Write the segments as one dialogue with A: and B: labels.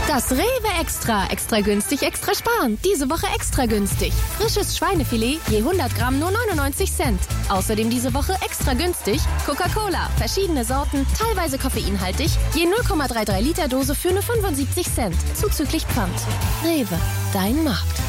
A: Das Rewe Extra. Extra günstig, extra sparen. Diese Woche extra günstig. Frisches Schweinefilet je 100 Gramm nur 99 Cent. Außerdem diese Woche extra günstig Coca-Cola. Verschiedene Sorten, teilweise koffeinhaltig. Je 0,33 Liter Dose für nur 75 Cent. Zuzüglich Pfand. Rewe, dein Markt.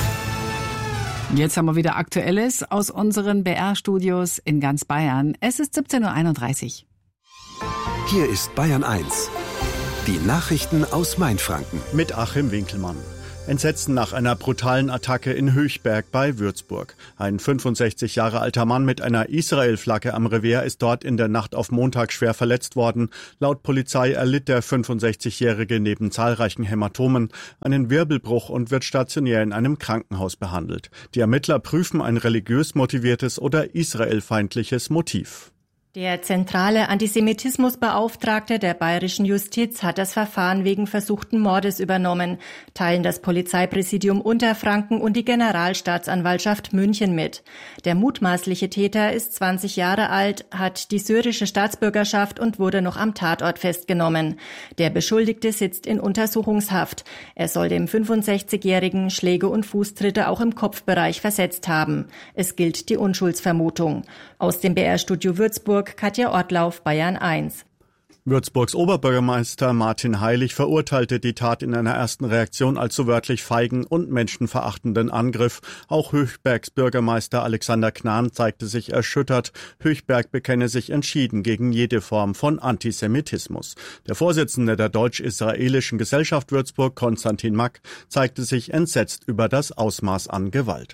B: Jetzt haben wir wieder Aktuelles aus unseren BR-Studios in ganz Bayern. Es ist 17:31 Uhr.
C: Hier ist Bayern 1. Die Nachrichten aus Mainfranken.
D: Mit Achim Winkelmann. Entsetzen nach einer brutalen Attacke in Höchberg bei Würzburg. Ein 65 Jahre alter Mann mit einer Israel-Flagge am Revers ist dort in der Nacht auf Montag schwer verletzt worden. Laut Polizei erlitt der 65-Jährige neben zahlreichen Hämatomen einen Wirbelbruch und wird stationär in einem Krankenhaus behandelt. Die Ermittler prüfen ein religiös motiviertes oder israelfeindliches Motiv.
E: Der zentrale Antisemitismusbeauftragte der bayerischen Justiz hat das Verfahren wegen versuchten Mordes übernommen, teilen das Polizeipräsidium Unterfranken und die Generalstaatsanwaltschaft München mit. Der mutmaßliche Täter ist 20 Jahre alt, hat die syrische Staatsbürgerschaft und wurde noch am Tatort festgenommen. Der Beschuldigte sitzt in Untersuchungshaft. Er soll dem 65-Jährigen Schläge und Fußtritte auch im Kopfbereich versetzt haben. Es gilt die Unschuldsvermutung. Aus dem BR-Studio Würzburg Katja Ortlauf, Bayern 1.
D: Würzburgs Oberbürgermeister Martin Heilig verurteilte die Tat in einer ersten Reaktion als so wörtlich feigen und menschenverachtenden Angriff. Auch Höchbergs Bürgermeister Alexander Knahn zeigte sich erschüttert. Höchberg bekenne sich entschieden gegen jede Form von Antisemitismus. Der Vorsitzende der Deutsch-Israelischen Gesellschaft Würzburg, Konstantin Mack, zeigte sich entsetzt über das Ausmaß an Gewalt.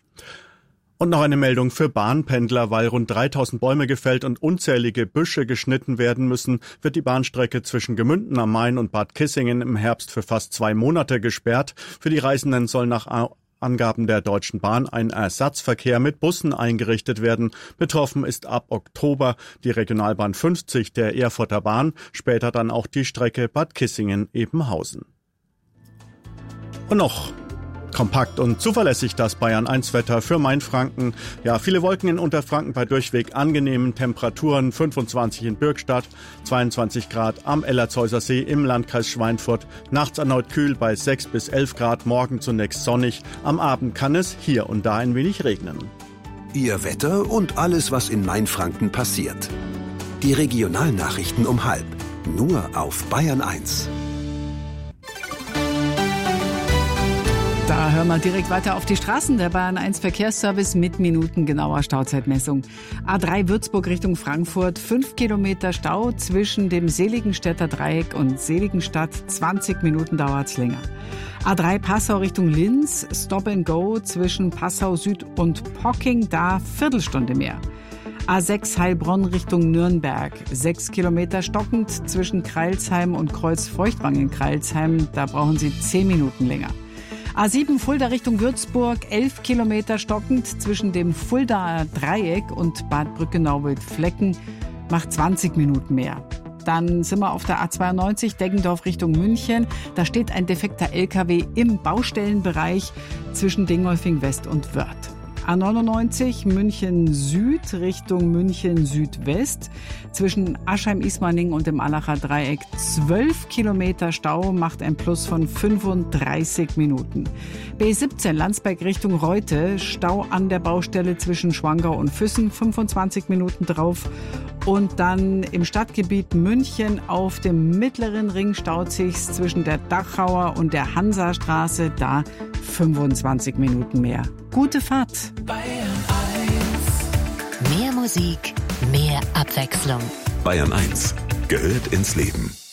D: Und noch eine Meldung für Bahnpendler. Weil rund 3000 Bäume gefällt und unzählige Büsche geschnitten werden müssen, wird die Bahnstrecke zwischen Gemünden am Main und Bad Kissingen im Herbst für fast 2 Monate gesperrt. Für die Reisenden soll nach Angaben der Deutschen Bahn ein Ersatzverkehr mit Bussen eingerichtet werden. Betroffen ist ab Oktober die Regionalbahn 50 der Erfurter Bahn, später dann auch die Strecke Bad Kissingen-Ebenhausen. Und noch kompakt und zuverlässig das Bayern 1 Wetter für Mainfranken. Ja, viele Wolken in Unterfranken bei durchweg angenehmen Temperaturen. 25 in Bürgstadt, 22 Grad am Ellerzeuser See im Landkreis Schweinfurt. Nachts erneut kühl bei 6 bis 11 Grad, morgen zunächst sonnig. Am Abend kann es hier und da ein wenig regnen.
C: Ihr Wetter und alles, was in Mainfranken passiert. Die Regionalnachrichten um 12:30. Nur auf Bayern 1.
B: Da hören wir direkt weiter auf die Straßen. Der Bayern 1 Verkehrsservice mit minutengenauer Stauzeitmessung. A3 Würzburg Richtung Frankfurt, 5 Kilometer Stau zwischen dem Seligenstädter Dreieck und Seligenstadt. 20 Minuten dauert's länger. A3 Passau Richtung Linz, Stop and Go zwischen Passau Süd und Pocking, da Viertelstunde mehr. A6 Heilbronn Richtung Nürnberg, 6 Kilometer stockend zwischen Crailsheim und Kreuzfeuchtwang in Crailsheim, da brauchen Sie 10 Minuten länger. A7 Fulda Richtung Würzburg, 11 Kilometer stockend zwischen dem Fuldaer Dreieck und Bad Brückenau-Wildflecken, macht 20 Minuten mehr. Dann sind wir auf der A92 Deggendorf Richtung München. Da steht ein defekter LKW im Baustellenbereich zwischen Dingolfing West und Wörth. A99 München Süd Richtung München Südwest. Zwischen Aschheim-Ismaning und dem Allacher Dreieck 12 Kilometer Stau, macht ein Plus von 35 Minuten. B17 Landsberg Richtung Reute, Stau an der Baustelle zwischen Schwangau und Füssen, 25 Minuten drauf. Und dann im Stadtgebiet München auf dem mittleren Ring staut sich's zwischen der Dachauer und der Hansastraße, da 25 Minuten mehr. Gute Fahrt.
A: Bayern 1. Mehr Musik, mehr Abwechslung.
C: Bayern 1 gehört ins Leben.